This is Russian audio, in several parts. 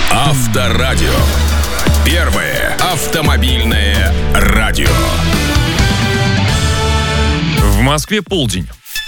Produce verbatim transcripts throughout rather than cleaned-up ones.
Авторадио. Первое автомобильное радио. В Москве полдень.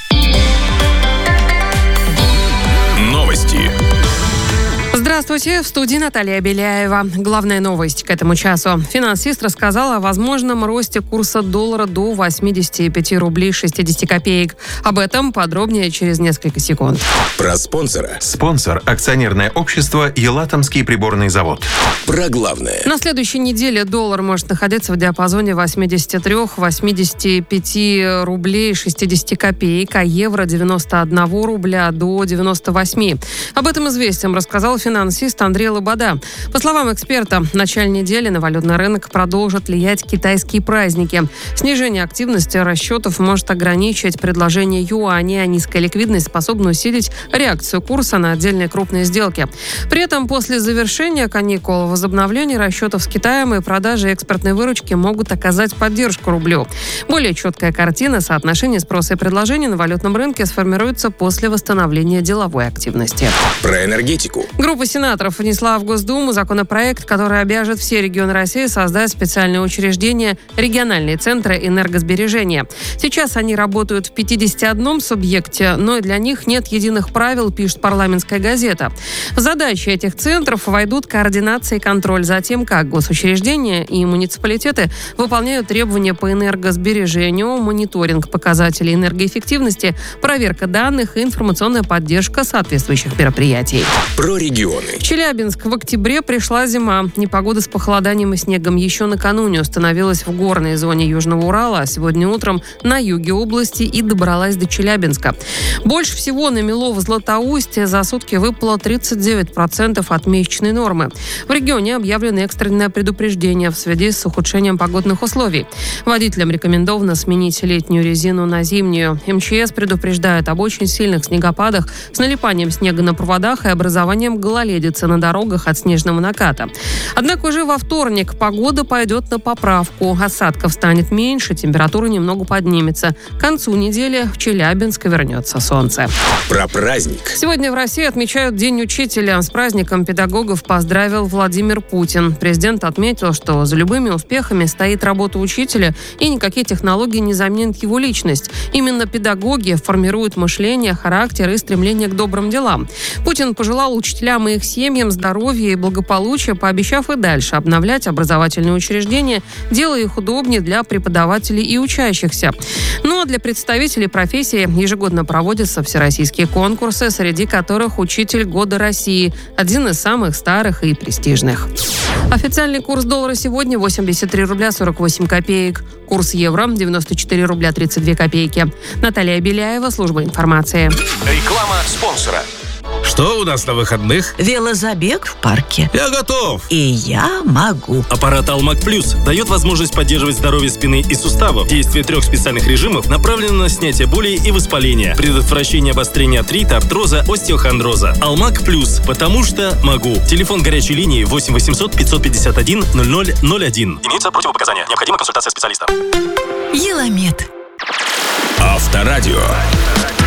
Новости. Здравствуйте, в студии Наталья Беляева. Главная новость к этому часу. Финансист рассказал о возможном росте курса доллара до восемьдесят пять рублей шестьдесят копеек. Об этом подробнее через несколько секунд. Про спонсора. Спонсор – акционерное общество «Елатомский приборный завод». Про главное. На следующей неделе доллар может находиться в диапазоне восемьдесят три - восемьдесят пять рублей шестьдесят копеек, а евро девяносто один рубля до девяноста восьми. Об этом известиям рассказал финансист Андрей Лобода. По словам эксперта, в начале недели на валютный рынок продолжат влиять китайские праздники. Снижение активности расчетов может ограничить предложение юаня, а низкая ликвидность способна усилить реакцию курса на отдельные крупные сделки. При этом после завершения каникул возобновление расчетов с Китаем и продажи экспортной выручки могут оказать поддержку рублю. Более четкая картина соотношения спроса и предложения на валютном рынке сформируется после восстановления деловой активности. Про энергетику. Группа сенаторов внесла в Госдуму законопроект, который обяжет все регионы России создать специальные учреждения – региональные центры энергосбережения. Сейчас они работают в пятидесяти одном субъекте, но и для них нет единых правил, пишет «Парламентская газета». В задачи этих центров войдут координация и контроль за тем, как госучреждения и муниципалитеты выполняют требования по энергосбережению, мониторинг показателей энергоэффективности, проверка данных и информационная поддержка соответствующих мероприятий. Про регионы. В Челябинск в октябре пришла зима. Непогода с похолоданием и снегом еще накануне установилась в горной зоне Южного Урала, а сегодня утром на юге области и добралась до Челябинска. Больше всего намело в Златоусте. За сутки выпало тридцать девять процентов от месячной нормы. В регионе объявлено экстренное предупреждение в связи с ухудшением погодных условий. Водителям рекомендовано сменить летнюю резину на зимнюю. эм че эс предупреждает об очень сильных снегопадах с налипанием снега на проводах и образованием гололедицы на дорогах от снежного наката. Однако уже во вторник погода пойдет на поправку. Осадков станет меньше, температура немного поднимется. К концу недели в Челябинск вернется солнце. Про праздник. Сегодня в России отмечают День учителя. С праздником педагогов поздравил Владимир Путин. Президент отметил, что за любыми успехами стоит работа учителя, и никакие технологии не заменят его личность. Именно педагоги формируют мышление, характер и стремление к добрым делам. Путин пожелал учителям и их семьям здоровья и благополучия, пообещав и дальше обновлять образовательные учреждения, делая их удобнее для преподавателей и учащихся. Ну а для представителей профессии ежегодно проводятся всероссийские конкурсы, среди которых «Учитель года России» – один из самых старых и престижных. Официальный курс доллара сегодня восемьдесят три рубля сорок восемь копеек. Курс евро – девяносто четыре рубля тридцать две копейки. Наталья Беляева, служба информации. Реклама спонсора. Что у нас на выходных? Велозабег в парке. Я готов. И я могу. Аппарат Алмак Плюс дает возможность поддерживать здоровье спины и суставов. Действие трех специальных режимов направлено на снятие боли и воспаления, предотвращение обострения артрита, артроза, остеохондроза. Алмак Плюс, потому что могу. Телефон горячей линии восемь восемьсот пятьсот пятьдесят один ноль ноль ноль один. Имеются противопоказания. Необходима консультация специалиста. Еламед. Авторадио.